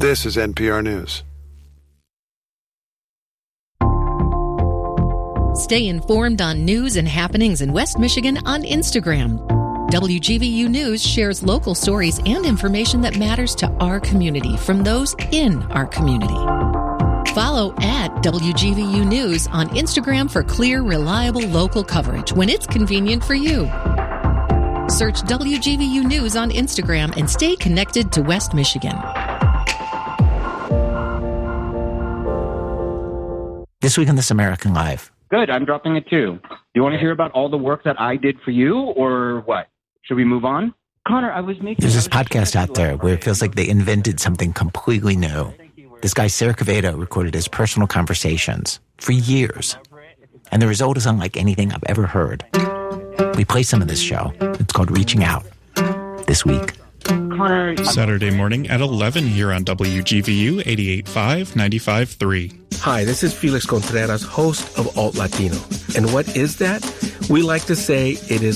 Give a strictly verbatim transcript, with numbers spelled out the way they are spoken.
This is N P R News. Stay informed on news and happenings in West Michigan on Instagram. W G V U News shares local stories and information that matters to our community from those in our community. Follow at W G V U News on Instagram for clear, reliable local coverage when it's convenient for you. Search W G V U News on Instagram and stay connected to West Michigan. This week on This American Life. Good, I'm dropping it too. Do you want to hear about all the work that I did for you, or what? Should we move on? Connor, I was making... There's this podcast out there where it feels like they invented something completely new. This guy, Sarah Quevedo, recorded his personal conversations for years. And the result is unlike anything I've ever heard. We play some of this show. It's called Reaching Out. This week. Connor... Saturday morning at eleven here on W G V U eighty-eight point five, ninety-five point three. Hi, this is Felix Contreras, host of Alt Latino. And what is that? We like to say it is